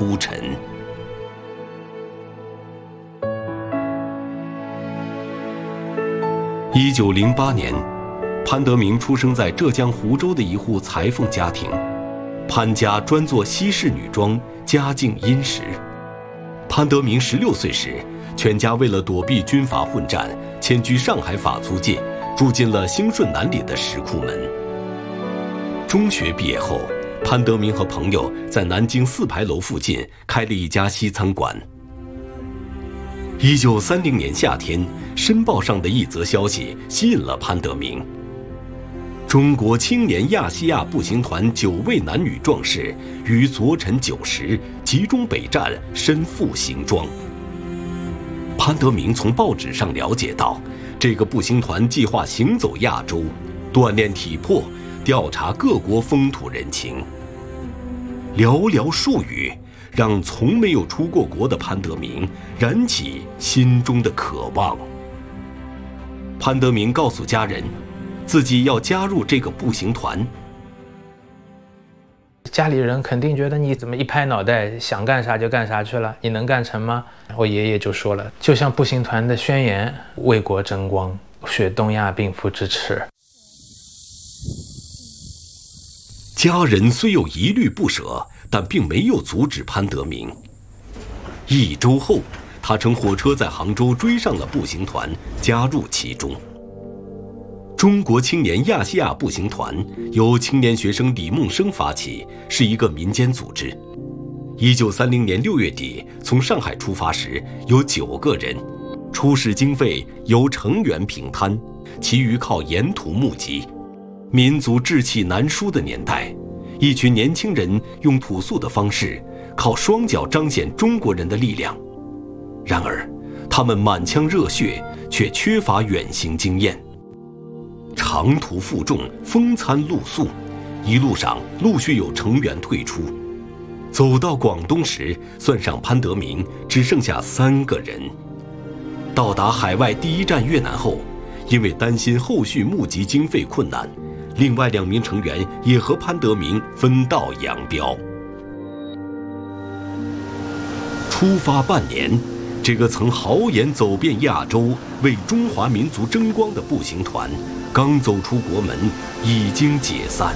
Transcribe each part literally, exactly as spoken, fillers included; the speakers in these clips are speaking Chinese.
孤沉。一九零八年，潘德明出生在浙江湖州的一户裁缝家庭。潘家专做西式女装，家境殷实。潘德明十六岁时，全家为了躲避军阀混战，迁居上海法租界，住进了兴顺南里的石库门。中学毕业后，潘德明和朋友在南京四牌楼附近开了一家西餐馆。一九三零年夏天，《申报》上的一则消息吸引了潘德明。中国青年亚细亚步行团九位男女壮士于昨晨九时集中北站，身负行装。潘德明从报纸上了解到，这个步行团计划行走亚洲，锻炼体魄，调查各国风土人情。寥寥数语，让从没有出过国的潘德明燃起心中的渴望。潘德明告诉家人，自己要加入这个步行团。 家里人肯定觉得你怎么一拍脑袋想干啥就干啥去了，你能干成吗？我爷爷就说了，就像步行团的宣言，为国争光，雪东亚病夫之耻。 家人虽有疑虑不舍，但并没有阻止潘德明。一周后，他乘火车在杭州追上了步行团，加入其中。中国青年亚细亚步行团由青年学生李梦生发起，是一个民间组织。一九三零年六月底从上海出发时有九个人，出使经费由成员平摊，其余靠沿途募集。民族志气难书的年代，一群年轻人用朴素的方式，靠双脚彰显中国人的力量。然而，他们满腔热血，却缺乏远行经验。长途负重，风餐露宿，一路上陆续有成员退出。走到广东时，算上潘德明，只剩下三个人。到达海外第一站越南后，因为担心后续募集经费困难，另外两名成员也和潘德明分道扬镳。出发半年，这个曾豪言走遍亚洲、为中华民族争光的步行团，刚走出国门，已经解散。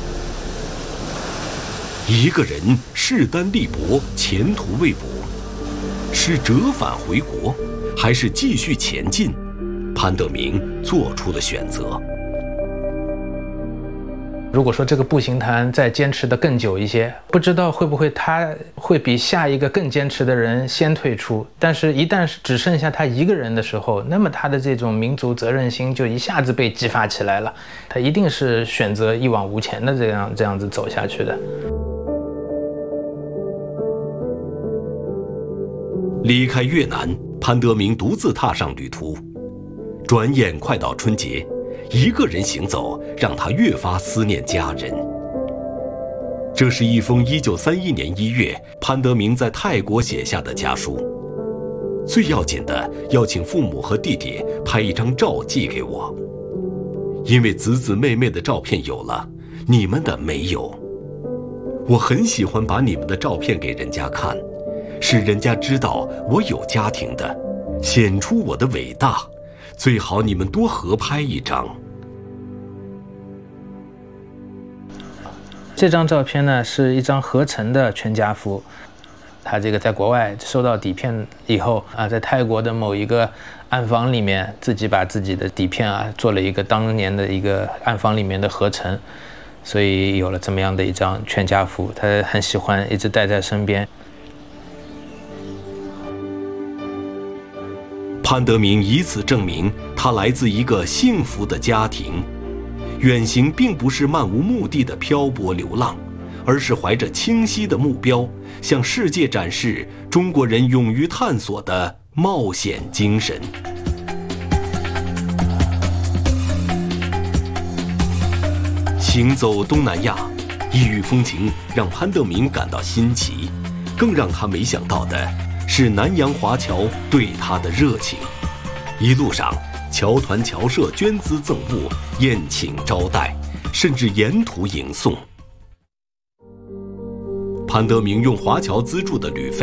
一个人势单力薄，前途未卜，是折返回国，还是继续前进？潘德明做出了选择。 如果说这个步行团再坚持得更久一些，不知道会不会他会比下一个更坚持的人先退出。但是一旦只剩下他一个人的时候，那么他的这种民族责任心就一下子被激发起来了，他一定是选择一往无前的这样这样子走下去的。 离开越南，潘德明独自踏上旅途。转眼快到春节，一个人行走让他越发思念家人。这是一封一九三一年一月潘德明在泰国写下的家书。最要紧的，要请父母和弟弟拍一张照寄给我，因为子子妹妹的照片有了，你们的没有。我很喜欢把你们的照片给人家看，使人家知道我有家庭的，显出我的伟大。最好你们多合拍一张。 这张照片呢，是一张合成的全家福。他这个在国外收到底片以后啊，在泰国的某一个暗房里面，自己把自己的底片啊做了一个当年的一个暗房里面的合成，所以有了这么样的一张全家福。他很喜欢，一直带在身边。 潘德明以此证明他来自一个幸福的家庭。远行并不是漫无目的的漂泊流浪，而是怀着清晰的目标，向世界展示中国人勇于探索的冒险精神。行走东南亚，异域风情让潘德明感到新奇，更让他没想到的是南洋华侨对他的热情。一路上，侨团侨社捐资赠物，宴请招待，甚至沿途迎送。潘德明用华侨资助的旅费